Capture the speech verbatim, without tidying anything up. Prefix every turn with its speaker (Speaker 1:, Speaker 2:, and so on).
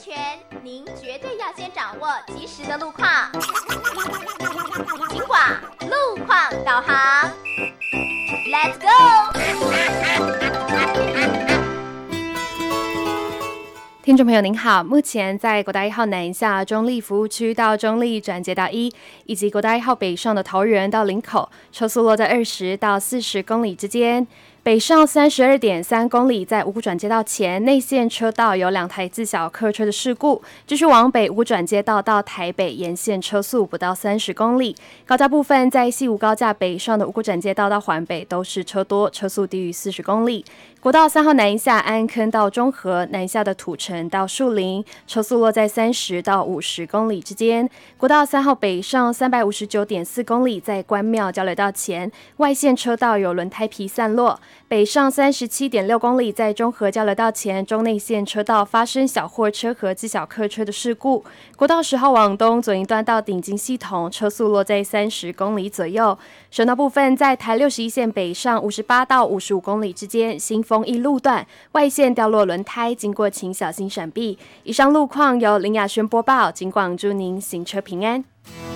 Speaker 1: 全，您绝对要先掌握及时的路况。警广路况导航 ，Let's go！
Speaker 2: 听众朋友您好，目前在国道一号南下中立服务区到中立转接道一，以及国道一号北上的桃园到林口，车速落在二十到四十公里之间。北上三十二点三公里，在五股转接道前内线车道有两台自小客车的事故，继续往北五股转接道到台北沿线车速不到三十公里。高架部分在西武高架北上的五股转接道到环北都是车多，车速低于四十公里。国道三号南下安坑到中和，南下的土城到树林，车速落在三十到五十公里之间。国道三号北上三百五十九点四公里，在关庙交流道前外线车道有轮胎皮散落。北上三十七点六公里，在中和交流道前中内线车道发生小货车和自小客车的事故。国道十号往东左营段到顶金系统，车速落在三十公里左右。省道部分在台六十一线北上五十八到五十五公里之间，新丰一路段外线掉落轮胎，经过请小心闪避。以上路况由林雅轩播报，警广祝您行车平安。